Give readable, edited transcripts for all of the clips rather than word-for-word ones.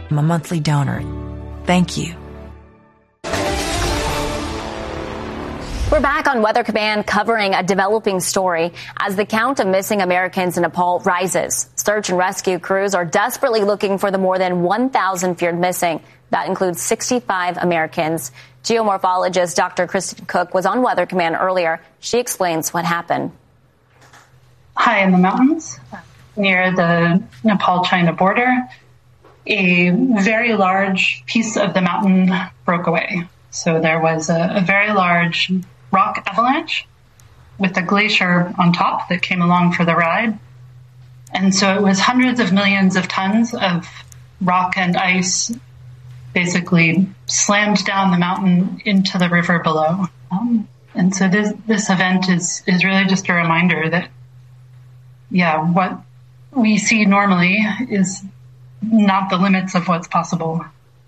I'm a monthly donor. Thank you. We're back on Weather Command covering a developing story as the count of missing Americans in Nepal rises. Search and rescue crews are desperately looking for the more than 1,000 feared missing. That includes 65 Americans. Geomorphologist Dr. Kristen Cook was on Weather Command earlier. She explains what happened. High in the mountains near the Nepal-China border, a very large piece of the mountain broke away. So there was a very large rock avalanche with a glacier on top that came along for the ride. And so it was hundreds of millions of tons of rock and ice basically slammed down the mountain into the river below. And so this event is really just a reminder that, what we see normally is not the limits of what's possible.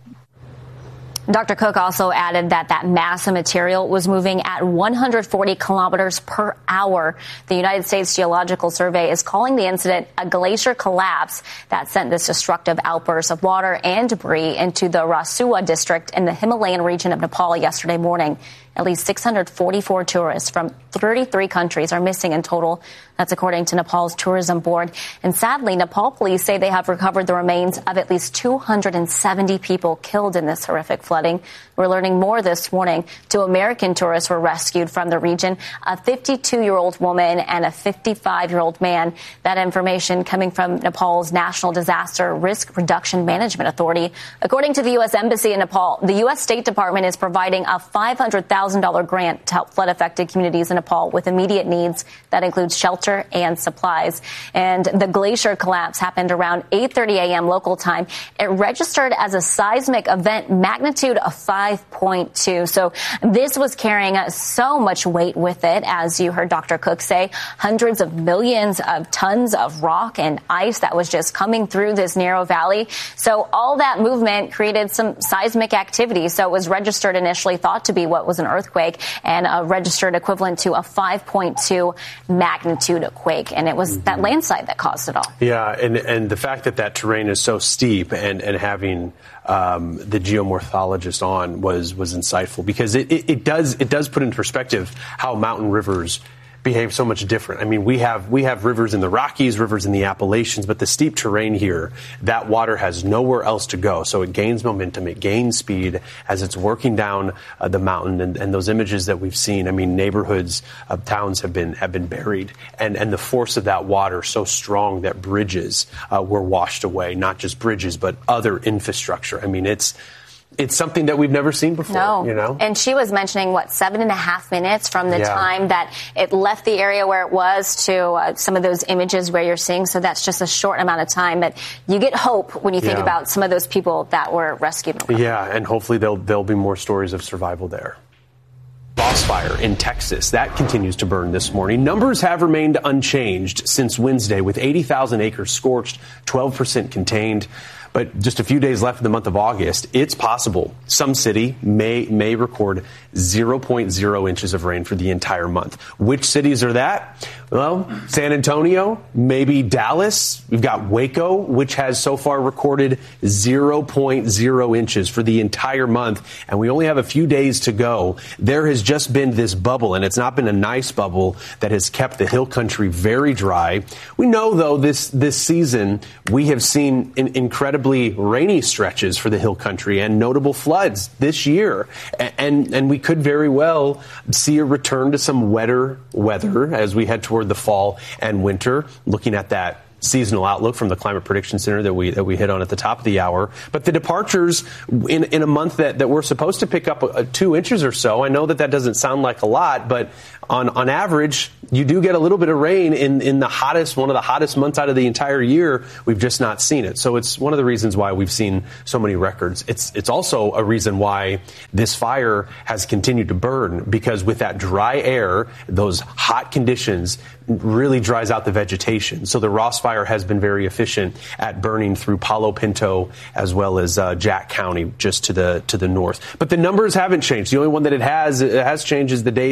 Dr. Cook also added that mass of material was moving at 140 kilometers per hour. The United States Geological Survey is calling the incident a glacier collapse that sent this destructive outburst of water and debris into the Rasuwa district in the Himalayan region of Nepal yesterday morning. At least 644 tourists from 33 countries are missing in total. That's according to Nepal's tourism board. And sadly, Nepal police say they have recovered the remains of at least 270 people killed in this horrific flooding. We're learning more this morning. 2 American tourists were rescued from the region, a 52-year-old woman and a 55-year-old man. That information coming from Nepal's National Disaster Risk Reduction Management Authority. According to the U.S. Embassy in Nepal, the U.S. State Department is providing a $500,000 grant to help flood-affected communities in Nepal with immediate needs. That includes shelter and supplies. And the glacier collapse happened around 8:30 a.m. local time. It registered as a seismic event, magnitude of 5.2. So this was carrying so much weight with it, as you heard Dr. Cook say, hundreds of millions of tons of rock and ice that was just coming through this narrow valley. So all that movement created some seismic activity. So it was registered initially thought to be what was an earthquake and registered equivalent to a 5.2 magnitude quake. And it was that landslide that caused it all. Yeah, and the fact that terrain is so steep and having the geomorphologist on was insightful, because it does put into perspective how mountain rivers behave so much different. I mean, we have rivers in the Rockies, rivers in the Appalachians, but the steep terrain here, that water has nowhere else to go. So it gains momentum, it gains speed as it's working down the mountain. And those images that we've seen, I mean, neighborhoods of towns have been buried, and the force of that water so strong that bridges were washed away, not just bridges, but other infrastructure. I mean, it's something that we've never seen before. No. You know? And she was mentioning, 7.5 minutes from the time that it left the area where it was to some of those images where you're seeing. So that's just a short amount of time. But you get hope when you think about some of those people that were rescued. Yeah, and hopefully there'll be more stories of survival there. Ross Fire in Texas, that continues to burn this morning. Numbers have remained unchanged since Wednesday, with 80,000 acres scorched, 12% contained. But just a few days left in the month of August, it's possible some city may record 0.0 inches of rain for the entire month. Which cities are that? Well, San Antonio, maybe Dallas. We've got Waco, which has so far recorded 0.0 inches for the entire month. And we only have a few days to go. There has just been this bubble, and it's not been a nice bubble, that has kept the hill country very dry. We know, though, this season we have seen incredibly rainy stretches for the hill country and notable floods this year. And we could very well see a return to some wetter weather as we head toward the fall and winter, looking at that seasonal outlook from the Climate Prediction Center that we hit on at the top of the hour. But the departures in a month that we're supposed to pick up 2 inches or so, I know that doesn't sound like a lot, but on average, you do get a little bit of rain in the hottest, one of the hottest months out of the entire year. We've just not seen it. So it's one of the reasons why we've seen so many records. It's also a reason why this fire has continued to burn, because with that dry air, those hot conditions really dries out the vegetation. So the Ross Fire has been very efficient at burning through Palo Pinto as well as Jack County, just to the north. But the numbers haven't changed. The only one that it has changed is the days